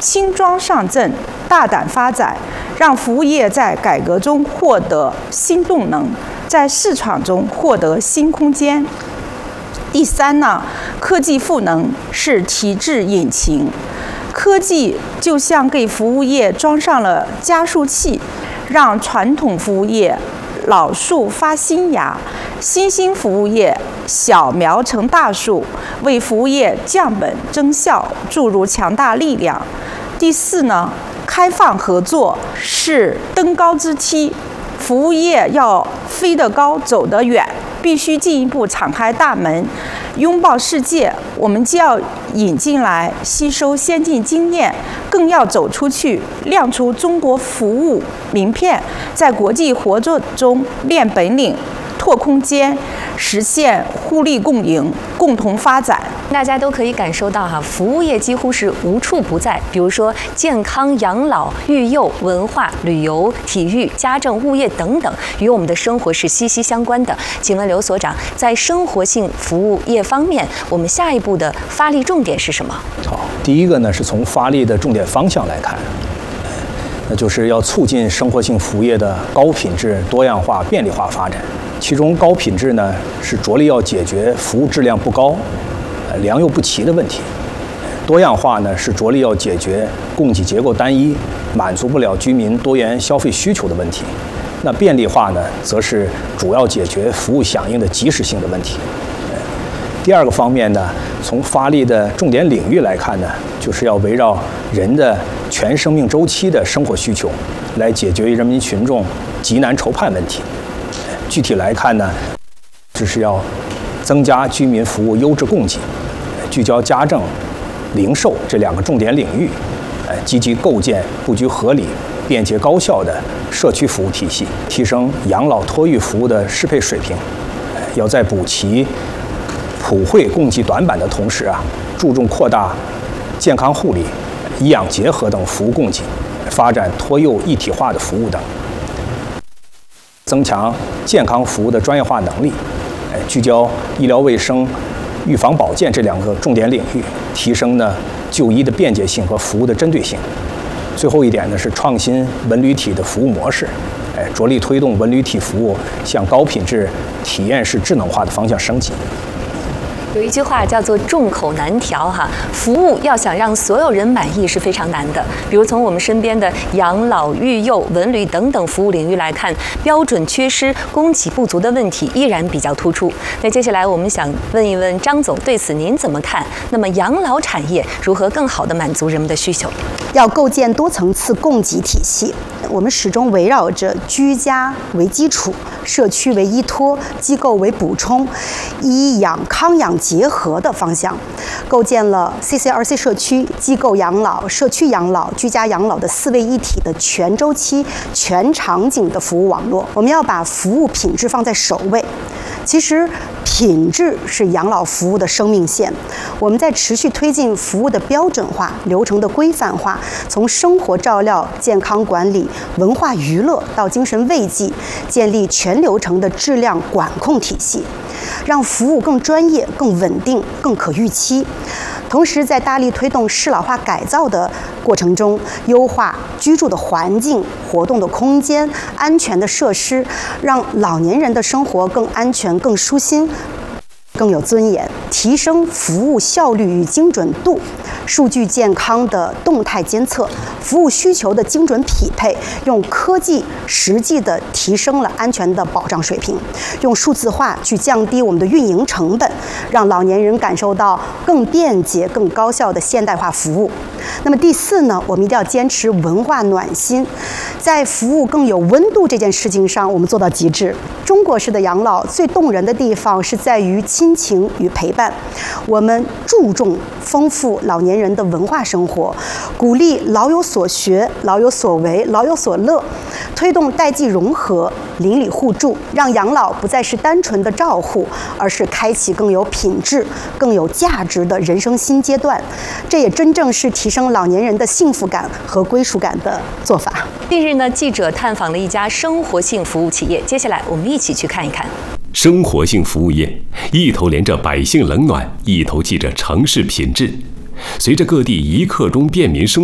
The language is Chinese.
轻装上阵，大胆发展，让服务业在改革中获得新动能，在市场中获得新空间。第三呢，科技赋能是提质引擎。科技就像给服务业装上了加速器，让传统服务业老树发新芽，新兴服务业小苗成大树，为服务业降本增效注入强大力量。第四呢，开放合作是登高之梯，服务业要飞得高走得远，必须进一步敞开大门，拥抱世界。我们既要引进来吸收先进经验，更要走出去，亮出中国服务名片，在国际合作中练本领、拓空间，实现互利共赢、共同发展。 大家都可以感受到服务业几乎是无处不在，比如说健康、养老、育幼、文化、旅游、体育、家政、物业等等，与我们的生活是息息相关的。请问刘所长，在生活性服务业方面，我们下一步的发力重点是什么？ 好，第一个呢是从发力的重点方向来看，那就是要促进生活性服务业的高品质、多样化、便利化发展。其中高品质呢是着力要解决服务质量不高、良莠不齐的问题；多样化呢是着力要解决供给结构单一、满足不了居民多元消费需求的问题；那便利化呢，则是主要解决服务响应的及时性的问题。第二个方面呢，从发力的重点领域来看呢，就是要围绕人的全生命周期的生活需求，来解决人民群众急难愁盼问题。具体来看呢，就是要增加居民服务优质供给，聚焦家政、零售这两个重点领域，积极构建布局合理、便捷高效的社区服务体系，提升养老托育服务的适配水平。要在补齐普惠供给短板的同时注重扩大健康护理、医养结合等服务供给，发展托幼一体化的服务等，增强健康服务的专业化能力，聚焦医疗卫生、预防保健这两个重点领域，提升呢就医的便捷性和服务的针对性。最后一点呢是创新文旅体的服务模式，着力推动文旅体服务向高品质体验式智能化的方向升级。 有一句话叫做众口难调服务要想让所有人满意是非常难的。比如从我们身边的养老、育幼、文旅等等服务领域来看，标准缺失、供给不足的问题依然比较突出。那接下来我们想问一问张总，对此您怎么看？那么养老产业如何更好地满足人们的需求？ 要构建多层次供给体系，我们始终围绕着居家为基础、社区为依托、机构为补充、医养康养结合的方向，构建了 CCRC 社区、机构养老、社区养老、居家养老的4位一体的全周期、全场景的服务网络。我们要把服务品质放在首位。其实，品质是养老服务的生命线。我们在持续推进服务的标准化、流程的规范化，从生活照料、健康管理、文化娱乐到精神慰藉，建立全流程的质量管控体系，让服务更专业、更稳定、更可预期。同时，在大力推动适老化改造的过程中，优化居住的环境、活动的空间、安全的设施，让老年人的生活更安全、更舒心、更有尊严，提升服务效率与精准度，数据健康的动态监测，服务需求的精准匹配，用科技实际的提升了安全的保障水平，用数字化去降低我们的运营成本，让老年人感受到更便捷、更高效的现代化服务。那么第四呢，我们一定要坚持文化暖心，在服务更有温度这件事情上，我们做到极致。中国式的养老最动人的地方是在于亲情与陪伴，我们注重丰富老年人的文化生活，鼓励老有所学、老有所为、老有所乐，推动代际融合、邻里互助，让养老不再是单纯的照护，而是开启更有品质、更有价值的人生新阶段。这也真正是提升老年人的幸福感和归属感的做法。 近日呢，记者探访了一家生活性服务企业，接下来我们一起去看一看。 生活性服务业一头连着百姓冷暖，一头系着城市品质。随着各地一刻钟便民生